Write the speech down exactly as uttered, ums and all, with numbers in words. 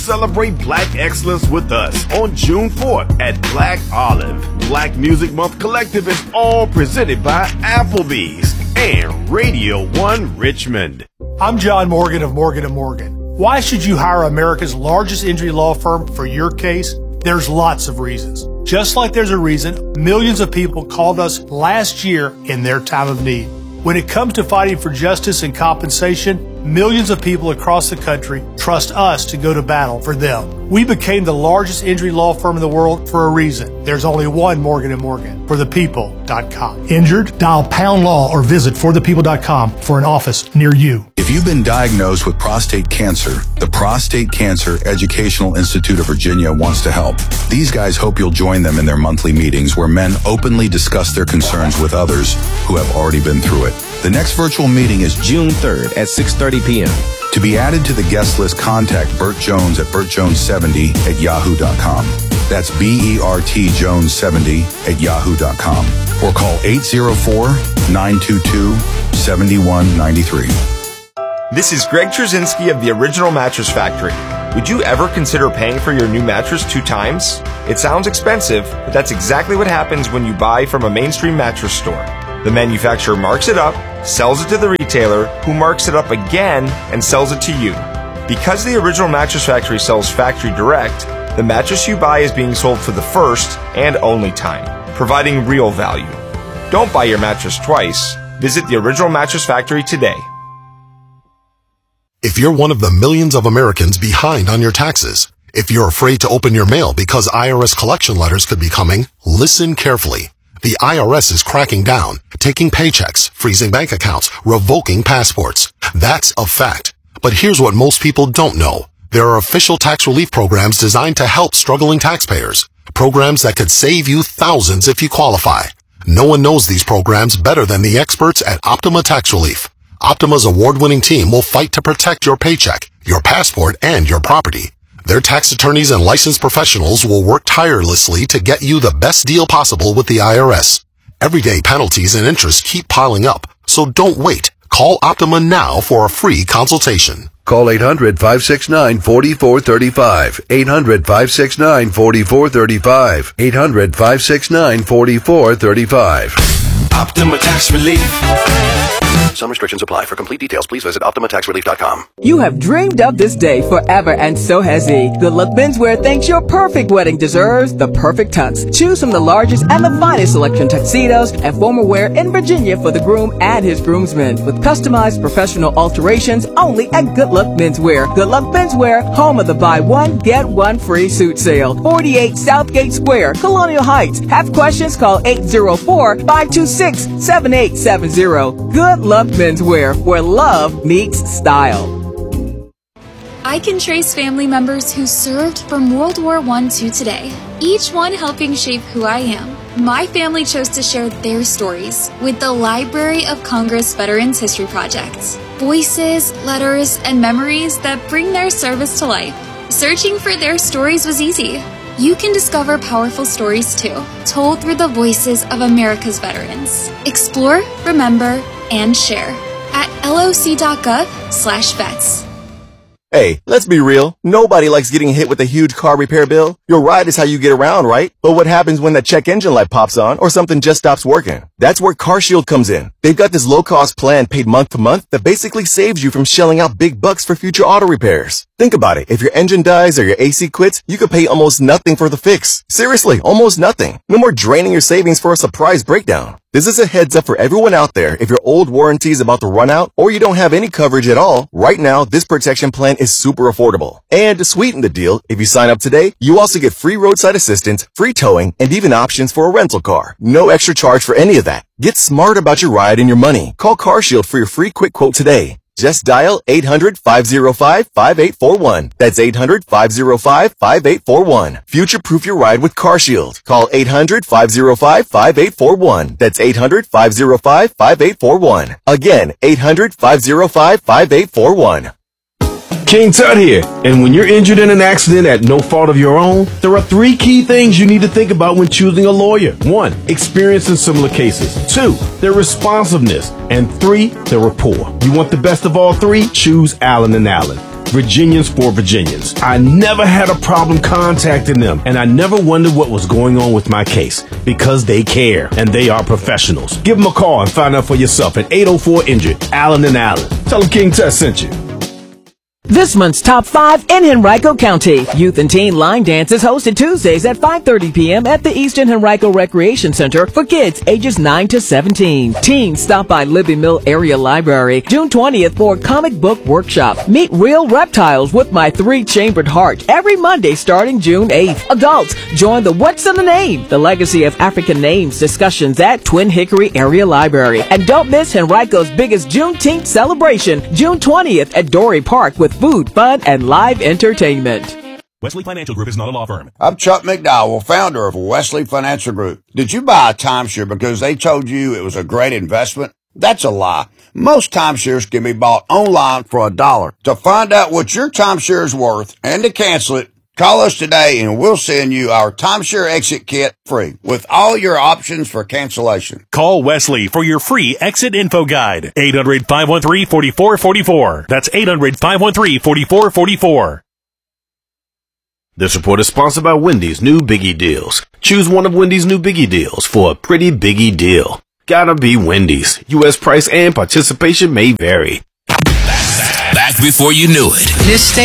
Celebrate Black excellence with us on June fourth at Black Olive. Black Music Month Collective is all presented by Applebee's and Radio One Richmond. I'm John Morgan of Morgan and Morgan. Why should you hire America's largest injury law firm for your case? There's lots of reasons. Just like there's a reason millions of people called us last year in their time of need. When it comes to fighting for justice and compensation, millions of people across the country trust us to go to battle for them. We became the largest injury law firm in the world for a reason. There's only one Morgan and Morgan, for the people dot com. Injured? Dial pound law or visit for the people dot com for an office near you. If you've been diagnosed with prostate cancer, the Prostate Cancer Educational Institute of Virginia wants to help. These guys hope you'll join them in their monthly meetings where men openly discuss their concerns with others who have already been through it. The next virtual meeting is June third at six thirty p.m. To be added to the guest list, contact Bert Jones at bert jones seventy at yahoo dot com. That's B E R T Jones seventy at yahoo dot com. Or call eight zero four, nine two two, seven one nine three. This is Greg Trzynski of the Original Mattress Factory. Would you ever consider paying for your new mattress two times? It sounds expensive, but that's exactly what happens when you buy from a mainstream mattress store. The manufacturer marks it up, sells it to the retailer, who marks it up again and sells it to you. Because the Original Mattress Factory sells factory direct, the mattress you buy is being sold for the first and only time, providing real value. Don't buy your mattress twice. Visit the Original Mattress Factory today. If you're one of the millions of Americans behind on your taxes, if you're afraid to open your mail because I R S collection letters could be coming, listen carefully. The I R S is cracking down, taking paychecks, freezing bank accounts, revoking passports. That's a fact. But here's what most people don't know. There are official tax relief programs designed to help struggling taxpayers. Programs that could save you thousands if you qualify. No one knows these programs better than the experts at Optima Tax Relief. Optima's award-winning team will fight to protect your paycheck, your passport, and your property. Their tax attorneys and licensed professionals will work tirelessly to get you the best deal possible with the I R S. Everyday penalties and interest keep piling up, so don't wait. Call Optima now for a free consultation. Call eight hundred, five six nine, four four three five. eight hundred, five six nine, four four three five. eight hundred, five six nine, four four three five. Optima Tax Relief. Some restrictions apply. For complete details, please visit optima tax relief dot com. You have dreamed of this day forever, and so has he. Good Luck Menswear thinks your perfect wedding deserves the perfect tux. Choose from the largest and the finest selection tuxedos and formal wear in Virginia for the groom and his groomsmen, with customized professional alterations only at Good Luck Menswear. Good Luck Menswear, home of the buy one, get one free suit sale. forty-eight Southgate Square, Colonial Heights. Have questions? Call eight zero four, five two six, seven eight seven zero. Good Luck Menswear, where love meets style. I can trace family members who served from World War One to today, each one helping shape who I am. My family chose to share their stories with the Library of Congress Veterans History Project. Voices, letters, and memories that bring their service to life. Searching for their stories was easy. You can discover powerful stories too, told through the voices of America's veterans. Explore, remember, and share at loc.gov slash vets. Hey, let's be real. Nobody likes getting hit with a huge car repair bill. Your ride is how you get around, right? But what happens when that check engine light pops on or something just stops working? That's where CarShield comes in. They've got this low-cost plan paid month to month that basically saves you from shelling out big bucks for future auto repairs. Think about it. If your engine dies or your A C quits, you could pay almost nothing for the fix. Seriously, almost nothing. No more draining your savings for a surprise breakdown. This is a heads up for everyone out there. If your old warranty is about to run out or you don't have any coverage at all, right now, this protection plan is super affordable. And to sweeten the deal, if you sign up today, you also get free roadside assistance, free towing, and even options for a rental car. No extra charge for any of that. Get smart about your ride and your money. Call CarShield for your free quick quote today. Just dial eight hundred, five oh five, five eight four one. That's eight hundred, five oh five, five eight four one. Future-proof your ride with CarShield. Call eight hundred, five oh five, five eight four one. That's eight hundred, five oh five, five eight four one. Again, eight hundred, five oh five, five eight four one. King Tut here, and when you're injured in an accident at no fault of your own, there are three key things you need to think about when choosing a lawyer. One, experience in similar cases. Two, their responsiveness. And three, their rapport. You want the best of all three? Choose Allen and Allen. Virginians for Virginians. I never had a problem contacting them, and I never wondered what was going on with my case, because they care, and they are professionals. Give them a call and find out for yourself at eight oh four Injured, Allen and Allen. Tell them King Tess sent you. This month's Top five in Henrico County. Youth and Teen Line Dance is hosted Tuesdays at five thirty p.m. at the Eastern Henrico Recreation Center for kids ages nine to seventeen. Teens stop by Libby Mill Area Library June twentieth for Comic Book Workshop. Meet real reptiles with My Three-Chambered Heart every Monday starting June eighth. Adults, join the What's in the Name? The Legacy of African Names discussions at Twin Hickory Area Library. And don't miss Henrico's biggest Juneteenth celebration, June twentieth at Dory Park with food, fun, and live entertainment. Wesley Financial Group is not a law firm. I'm Chuck McDowell, founder of Wesley Financial Group. Did you buy a timeshare because they told you it was a great investment? That's a lie. Most timeshares can be bought online for a dollar. To find out what your timeshare is worth and to cancel it, call us today and we'll send you our timeshare exit kit free with all your options for cancellation. Call Wesley for your free exit info guide. eight hundred, five one three, four four four four. That's eight hundred, five one three, four four four four. This report is sponsored by Wendy's new Biggie Deals. Choose one of Wendy's new Biggie Deals for a pretty Biggie deal. Gotta be Wendy's. U S price and participation may vary. Back before you knew it. This